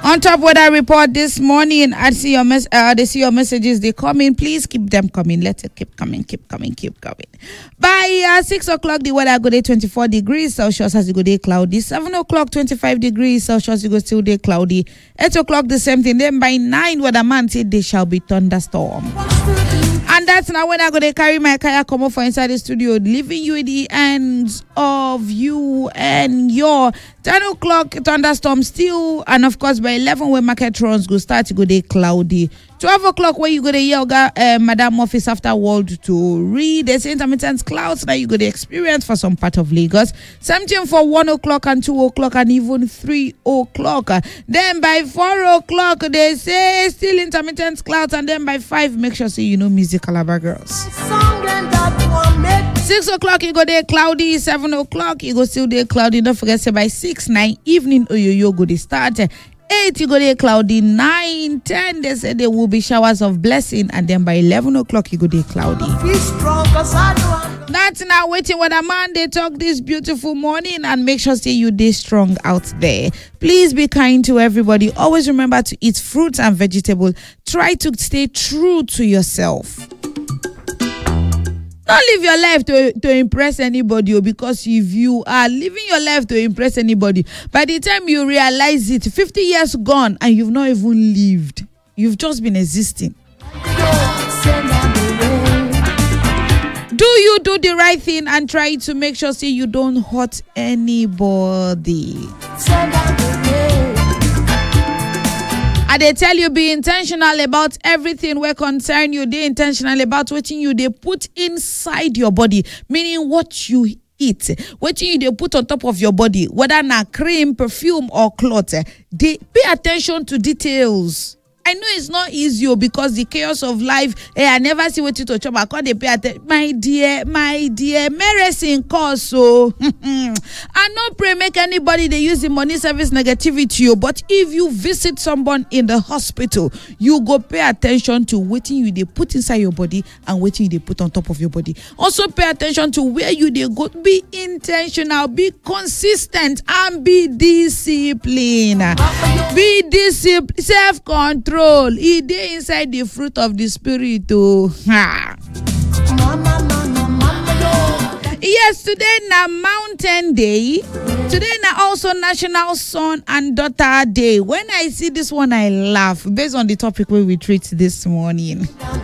On top weather report this morning, I see your they see your messages. They come in. Please keep them coming. Let it keep coming. By 6 o'clock, the weather go day 24 degrees Celsius as it go day cloudy. 7 o'clock, 25 degrees Celsius, it go still day cloudy. 8 o'clock, the same thing. Then by 9, weatherman said they shall be thunderstorm. And that's now when I go to carry my kayak come up for inside the studio, leaving you in the hands of you and your 10 o'clock thunderstorm still, and of course by 11 when market runs go start to go day cloudy. 12 o'clock when you go to yoga Madam office after world to read the intermittent clouds that you go to experience for some part of Lagos. Same thing for 1 o'clock and 2 o'clock and even 3 o'clock. Then by 4 o'clock they say still intermittent clouds, and then by 5 make sure you know music Calabar girls. 6 o'clock you go there cloudy. 7 o'clock you go still there cloudy. Don't forget say by 6, 9 evening oyoyo go they start. 8 you go there cloudy. 9, 10 they say there will be showers of blessing, and then by 11 o'clock you go there cloudy. That's now waiting when a man they talk this beautiful morning, and make sure say you day strong out there. Please be kind to everybody. Always remember to eat fruits and vegetables. Try to stay true to yourself. Don't live your life to impress anybody, because if you are living your life to impress anybody, by the time you realize it, 50 years gone and you've not even lived. You've just been existing. Do you do the right thing and try to make sure say you don't hurt anybody. They tell you be intentional about everything where concern you. They intentional about what you they put inside your body, meaning what you eat, what you they put on top of your body, whether na cream, perfume or cloth. They pay attention to details. I know it's not easy because the chaos of life. I never see what you to chop. I can't they pay attention. My dear, medicine cost so. I not pray make anybody they use the money service negativity. But if you visit someone in the hospital, you go pay attention to what you they put inside your body and what you they put on top of your body. Also pay attention to where you they go. Be intentional, be consistent, and be disciplined. Be disciplined, self-control. It dey inside the fruit of the spirit. Yes, today na Mountain Day. Today na also National Son and Daughter Day. When I see this one, I laugh based on the topic we treat this morning.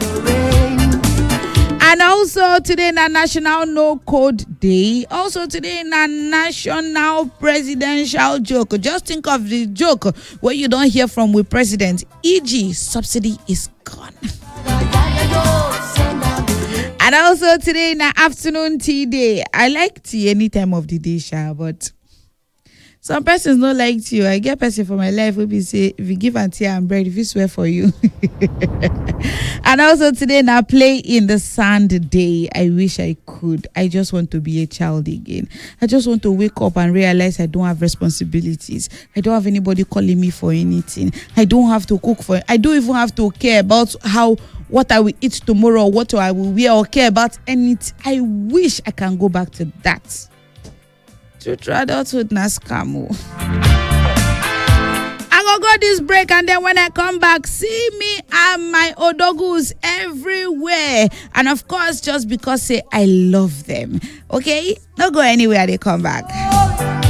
And also today na National No Code Day. Also today na National Presidential Joke. Just think of the joke where you don't hear from with president. E.g., subsidy is gone. And also today na Afternoon Tea Day. I like tea any time of the day, but some persons don't like tea. I get person for my life will be say if you give an tea and bread, if you swear for you. And also today now Play in the Sand Day. I wish I could. I just want to be a child again. I just want to wake up and realize I don't have responsibilities. I don't have anybody calling me for anything. I don't have to cook for. I don't even have to care about what I will eat tomorrow, or what I will wear, or care about anything. I wish I can go back to that. To adulthood na scam. I go this break, and then when I come back, see me and my odogus everywhere. And of course, just because say I love them. Okay? Don't go anywhere, they come back.